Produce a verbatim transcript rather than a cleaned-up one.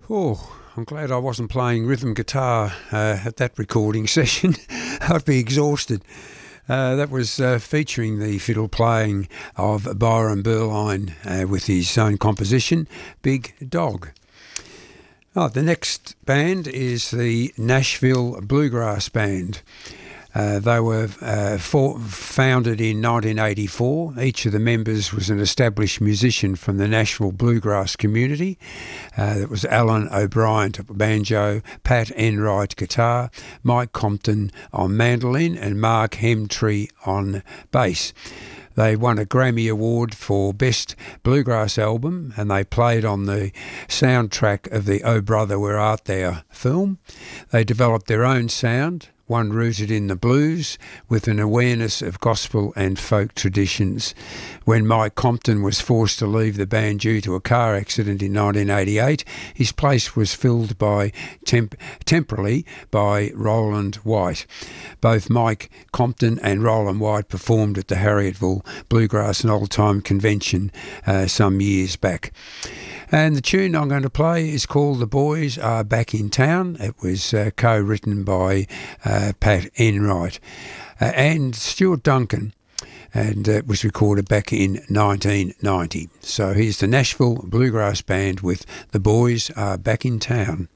Oh, I'm glad I wasn't playing rhythm guitar uh, at that recording session. I'd be exhausted. Uh, that was uh, featuring the fiddle playing of Byron Berline uh, with his own composition, Big Dog. Oh, the next band is the Nashville Bluegrass Band. Uh, they were uh, for, founded in nineteen eighty-four. Each of the members was an established musician from the Nashville bluegrass community. Uh, that was Alan O'Brien to banjo, Pat Enright guitar, Mike Compton on mandolin, and Mark Hemtree on bass. They won a Grammy Award for Best Bluegrass Album, and they played on the soundtrack of the Oh Brother Where Art Thou film. They developed their own sound, one rooted in the blues with an awareness of gospel and folk traditions. When Mike Compton was forced to leave the band due to a car accident in nineteen eighty-eight, his place was filled by temp- temporarily by Roland White. Both Mike Compton and Roland White performed at the Harrietville Bluegrass and Old Time Convention uh, some years back. And the tune I'm going to play is called The Boys Are Back in Town. It was uh, co-written by uh, Pat Enright uh, and Stuart Duncan, and it was recorded back in nineteen ninety. So here's the Nashville Bluegrass Band with The Boys Are Back in Town.